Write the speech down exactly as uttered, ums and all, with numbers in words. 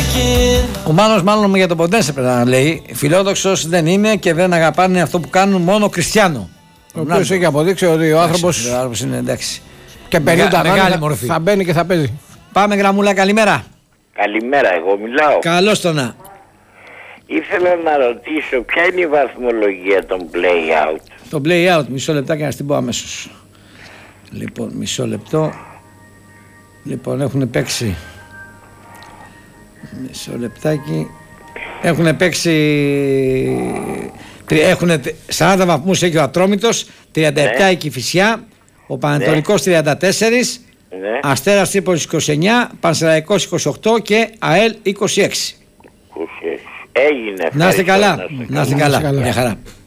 Ο Μάνος μάλλον για τον Ποντένσε πρέπει να λέει. Φιλόδοξος δεν είναι και δεν αγαπάνε αυτό που κάνουν μόνο Κριστιάνο. Ο οποίος έχει αποδείξει ότι ο άνθρωπος. Ο άνθρωπος είναι εντάξει. Και πενήντα μεγάλη θα, μορφή. Θα μπαίνει και θα παίζει. Πάμε γραμμούλα, καλημέρα. Καλημέρα, εγώ μιλάω. Καλώς το να. Ήθελα να ρωτήσω ποια είναι η βαθμολογία των play out. Το play out, μισό λεπτάκι να στην πω αμέσως. Λοιπόν, μισό λεπτό. Λοιπόν, έχουν παίξει. Μισό λεπτάκι. Έχουν παίξει. Έχουν σαράντα βαθμούς έχει ο Ατρόμητος, τριάντα επτά ναι. η Κηφισιά, ο Πανετολικός ναι. τριάντα τέσσερα, ναι. Αστέρας Τρίπολης είκοσι εννιά, Πανσεραϊκός είκοσι οκτώ και ΑΕΛ είκοσι έξι. Έγινε. Να είστε καλά. Να είστε καλά. Μια χαρά.